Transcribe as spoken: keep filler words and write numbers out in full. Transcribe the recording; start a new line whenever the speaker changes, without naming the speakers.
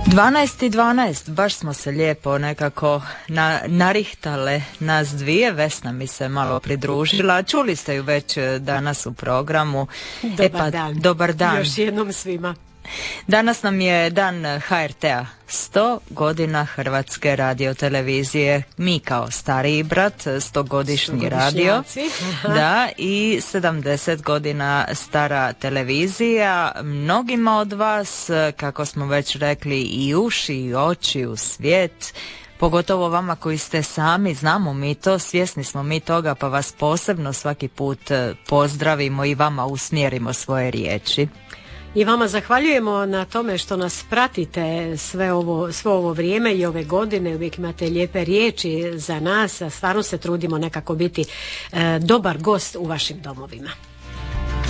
dvanaest i dvanaest, baš smo se lijepo nekako na, narihtale nas dvije. Vesna mi se malo pridružila. Čuli ste ju već danas u programu.
Dobar
e pa,
dan.
Dobar dan.
Još jednom svima.
Danas nam je dan ha er te-a, sto godina Hrvatske radiotelevizije. Mi kao stariji brat, stogodišnji radio, da, i sedamdeset godina stara televizija. Mnogima od vas, kako smo već rekli, i uši i oči u svijet. Pogotovo vama koji ste sami, znamo mi to, svjesni smo mi toga, pa vas posebno svaki put pozdravimo i vama usmjerimo svoje riječi.
I vama zahvaljujemo na tome što nas pratite sve ovo, sve ovo vrijeme i ove godine. Uvijek imate lijepe riječi za nas, a stvarno se trudimo nekako biti e, dobar gost u vašim domovima.